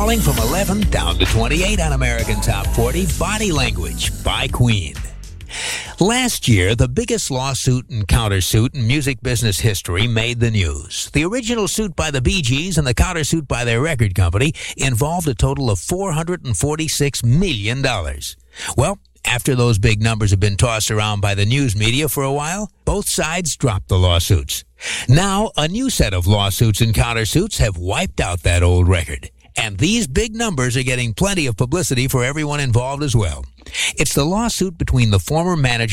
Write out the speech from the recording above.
Falling from 11 down to 28 on American Top 40, Body Language by Queen. Last year, the biggest lawsuit and countersuit in music business history made the news. The original suit by the Bee Gees and the countersuit by their record company involved a total of $446 million. Well, after those big numbers have been tossed around by the news media for a while, both sides dropped the lawsuits. Now, a new set of lawsuits and countersuits have wiped out that old record. And these big numbers are getting plenty of publicity for everyone involved as well. It's the lawsuit between the former manager